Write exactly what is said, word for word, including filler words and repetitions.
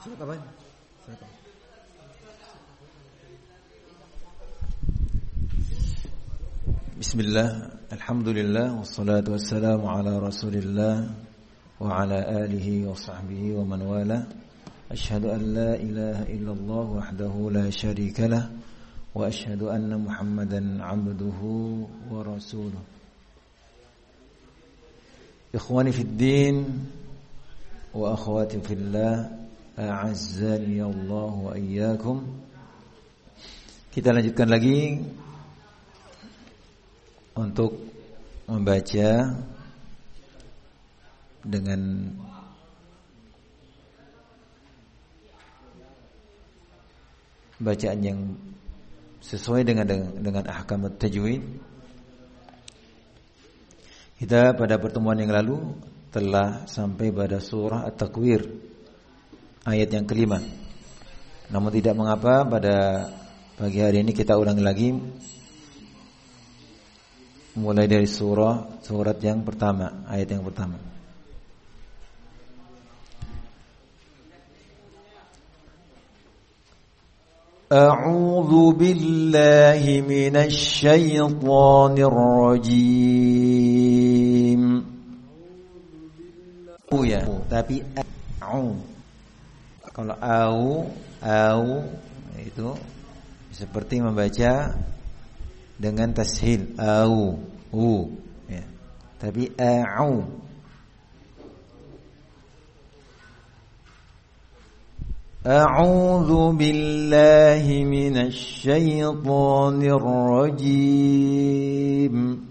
Surat apa? Surat apa? Bismillah, alhamdulillah, wassalatu wassalamu ala rasulillah wa ala alihi wa sahbihi wa man wala. Ashhadu an la ilaha illallah wahdahu la syarika lah wa ashhadu anna Muhammadan abduhu wa rasuluh. Ikhwani fid din wa akhwati fillah, a'azzani Allah wa iyyakum. Kita lanjutkan lagi untuk membaca dengan bacaan yang sesuai dengan dengan ahkam tajwid. Kita pada pertemuan yang lalu telah sampai pada surah At-Takwir ayat yang kelima. Namun tidak mengapa, pada pagi hari ini kita ulangi lagi mulai dari surah surat yang pertama, ayat yang pertama. A'udzu billahi minasy syaithanir rajim. Oh ya, tapi au. Kalau au, au itu seperti membaca dengan tashil au, u ya. Tapi a'u. A'udzu billahi minasy syaithanir rajim.